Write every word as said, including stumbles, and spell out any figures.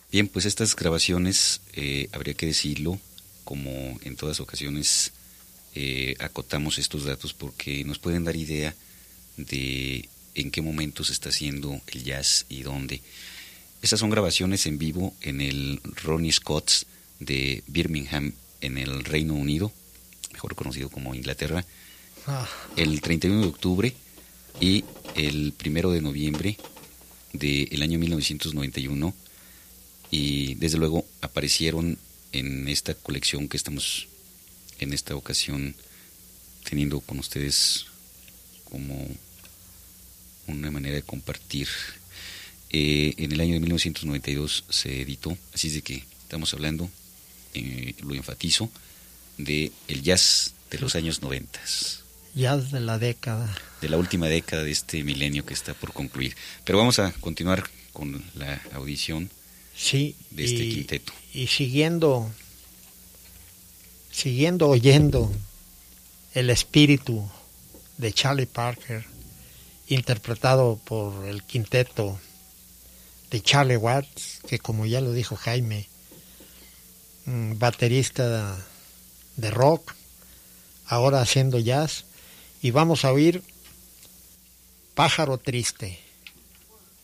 Bien, pues estas grabaciones, eh, habría que decirlo, como en todas ocasiones, eh, acotamos estos datos porque nos pueden dar idea de en qué momento se está haciendo el jazz y dónde. Estas son grabaciones en vivo en el Ronnie Scott's de Birmingham, en el Reino Unido, mejor conocido como Inglaterra, ah. el treinta y uno de octubre y el primero de noviembre del año mil novecientos noventa y uno, y desde luego aparecieron en esta colección que estamos en esta ocasión teniendo con ustedes como una manera de compartir. Eh, en el año de mil novecientos noventa y dos se editó, así es de que estamos hablando, eh, lo enfatizo, de el jazz de los años noventas. Jazz de la década. De la última década de este milenio que está por concluir. Pero vamos a continuar con la audición sí, de este y, quinteto. Y siguiendo, siguiendo oyendo el espíritu de Charlie Parker, interpretado por el quinteto de Charlie Watts, que como ya lo dijo Jaime, baterista de rock, ahora haciendo jazz, y vamos a oír Pájaro Triste.